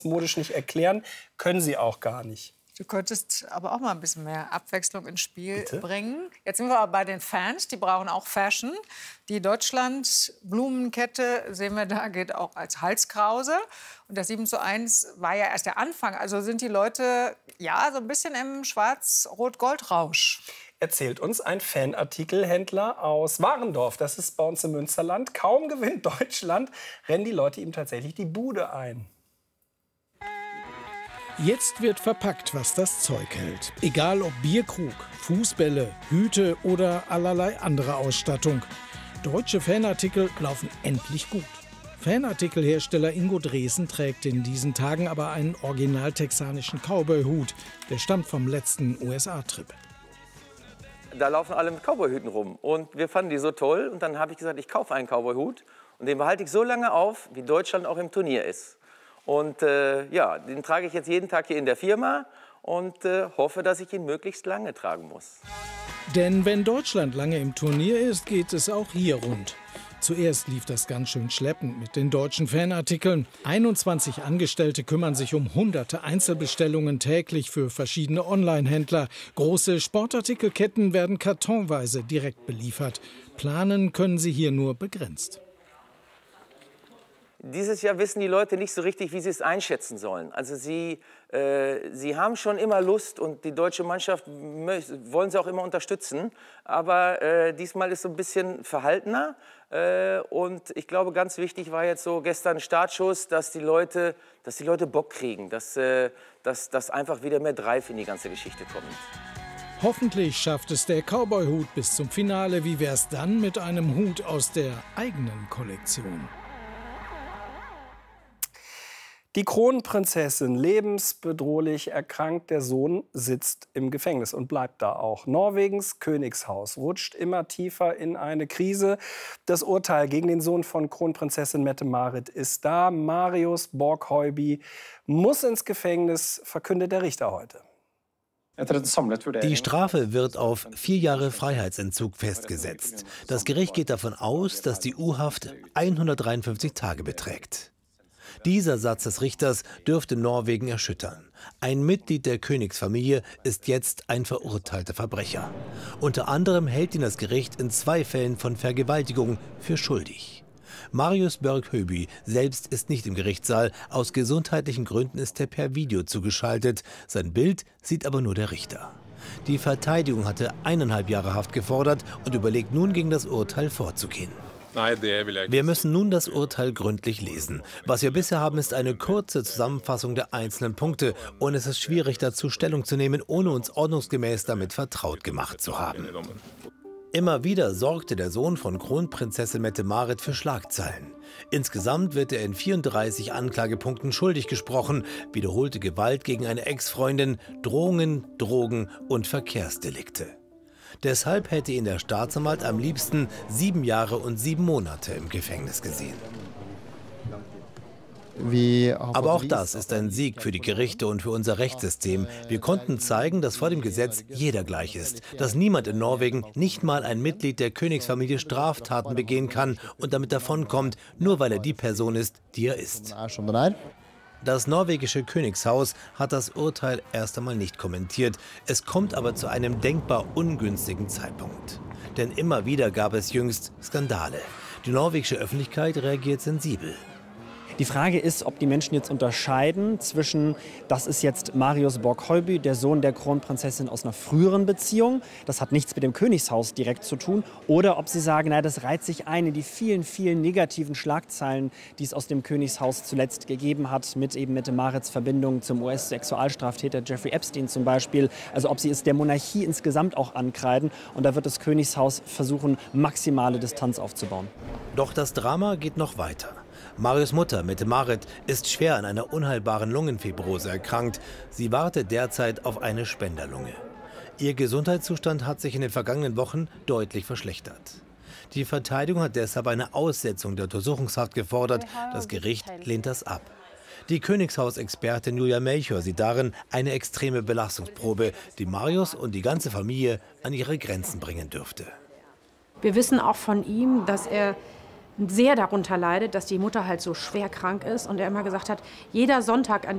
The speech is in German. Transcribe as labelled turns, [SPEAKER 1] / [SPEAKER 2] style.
[SPEAKER 1] modisch nicht erklären, können Sie auch gar nicht.
[SPEAKER 2] Du könntest aber auch mal ein bisschen mehr Abwechslung ins Spiel bringen. Jetzt sind wir aber bei den Fans, die brauchen auch Fashion. Die Deutschland-Blumenkette, sehen wir da, geht auch als Halskrause. Und das 7:1 war ja erst der Anfang. Also sind die Leute ja so ein bisschen im Schwarz-Rot-Gold-Rausch.
[SPEAKER 1] Erzählt uns ein Fanartikelhändler aus Warendorf. Das ist bei uns im Münsterland. Kaum gewinnt Deutschland, rennen die Leute ihm tatsächlich die Bude ein.
[SPEAKER 3] Jetzt wird verpackt, was das Zeug hält. Egal ob Bierkrug, Fußbälle, Hüte oder allerlei andere Ausstattung. Deutsche Fanartikel laufen endlich gut. Fanartikelhersteller Ingo Dresen trägt in diesen Tagen aber einen original texanischen Cowboy-Hut. Der stammt vom letzten USA-Trip.
[SPEAKER 4] Da laufen alle mit Cowboy-Hüten rum. Und wir fanden die so toll. Und dann habe ich gesagt, ich kaufe einen Cowboy-Hut. Und den behalte ich so lange auf, wie Deutschland auch im Turnier ist. Und ja, den trage ich jetzt jeden Tag hier in der Firma und hoffe, dass ich ihn möglichst lange tragen muss.
[SPEAKER 3] Denn wenn Deutschland lange im Turnier ist, geht es auch hier rund. Zuerst lief das ganz schön schleppend mit den deutschen Fanartikeln. 21 Angestellte kümmern sich um hunderte Einzelbestellungen täglich für verschiedene Online-Händler. Große Sportartikelketten werden kartonweise direkt beliefert. Planen können sie hier nur begrenzt.
[SPEAKER 4] Dieses Jahr wissen die Leute nicht so richtig, wie sie es einschätzen sollen. Also sie haben schon immer Lust und die deutsche Mannschaft wollen sie auch immer unterstützen. Aber diesmal ist so ein bisschen verhaltener. Und ich glaube, ganz wichtig war jetzt so gestern Startschuss, dass die Leute Bock kriegen, dass einfach wieder mehr Drive in die ganze Geschichte kommt.
[SPEAKER 3] Hoffentlich schafft es der Cowboy-Hut bis zum Finale. Wie wär's dann mit einem Hut aus der eigenen Kollektion?
[SPEAKER 1] Die Kronprinzessin, lebensbedrohlich erkrankt. Der Sohn sitzt im Gefängnis und bleibt da auch. Norwegens Königshaus rutscht immer tiefer in eine Krise. Das Urteil gegen den Sohn von Kronprinzessin Mette-Marit ist da. Marius Borg-Heuby muss ins Gefängnis, verkündet der Richter heute.
[SPEAKER 5] Die Strafe wird auf 4 Jahre Freiheitsentzug festgesetzt. Das Gericht geht davon aus, dass die U-Haft 153 Tage beträgt. Dieser Satz des Richters dürfte Norwegen erschüttern. Ein Mitglied der Königsfamilie ist jetzt ein verurteilter Verbrecher. Unter anderem hält ihn das Gericht in 2 Fällen von Vergewaltigung für schuldig. Marius Borg-Heuby selbst ist nicht im Gerichtssaal. Aus gesundheitlichen Gründen ist er per Video zugeschaltet. Sein Bild sieht aber nur der Richter. Die Verteidigung hatte 1,5 Jahre Haft gefordert und überlegt nun, gegen das Urteil vorzugehen. Wir müssen nun das Urteil gründlich lesen. Was wir bisher haben, ist eine kurze Zusammenfassung der einzelnen Punkte. Und es ist schwierig, dazu Stellung zu nehmen, ohne uns ordnungsgemäß damit vertraut gemacht zu haben. Immer wieder sorgte der Sohn von Kronprinzessin Mette-Marit für Schlagzeilen. Insgesamt wird er in 34 Anklagepunkten schuldig gesprochen. Wiederholte Gewalt gegen eine Ex-Freundin, Drohungen, Drogen und Verkehrsdelikte. Deshalb hätte ihn der Staatsanwalt am liebsten 7 Jahre und 7 Monate im Gefängnis gesehen. Aber auch das ist ein Sieg für die Gerichte und für unser Rechtssystem. Wir konnten zeigen, dass vor dem Gesetz jeder gleich ist. Dass niemand in Norwegen, nicht mal ein Mitglied der Königsfamilie, Straftaten begehen kann und damit davonkommt, nur weil er die Person ist, die er ist. Das norwegische Königshaus hat das Urteil erst einmal nicht kommentiert. Es kommt aber zu einem denkbar ungünstigen Zeitpunkt. Denn immer wieder gab es jüngst Skandale. Die norwegische Öffentlichkeit reagiert sensibel.
[SPEAKER 6] Die Frage ist, ob die Menschen jetzt unterscheiden zwischen, das ist jetzt Marius Borg-Heuby, der Sohn der Kronprinzessin aus einer früheren Beziehung, das hat nichts mit dem Königshaus direkt zu tun, oder ob sie sagen, na, das reiht sich ein in die vielen, vielen negativen Schlagzeilen, die es aus dem Königshaus zuletzt gegeben hat, mit eben Mette-Marits Verbindung zum US-Sexualstraftäter Jeffrey Epstein zum Beispiel. Also ob sie es der Monarchie insgesamt auch ankreiden, und da wird das Königshaus versuchen, maximale Distanz aufzubauen.
[SPEAKER 5] Doch das Drama geht noch weiter. Marius' Mutter, Mette-Marit, ist schwer an einer unheilbaren Lungenfibrose erkrankt. Sie wartet derzeit auf eine Spenderlunge. Ihr Gesundheitszustand hat sich in den vergangenen Wochen deutlich verschlechtert. Die Verteidigung hat deshalb eine Aussetzung der Untersuchungshaft gefordert. Das Gericht lehnt das ab. Die Königshausexpertin Julia Melchior sieht darin eine extreme Belastungsprobe, die Marius und die ganze Familie an ihre Grenzen bringen dürfte.
[SPEAKER 7] Wir wissen auch von ihm, dass er sehr darunter leidet, dass die Mutter halt so schwer krank ist und er immer gesagt hat, jeder Sonntag, an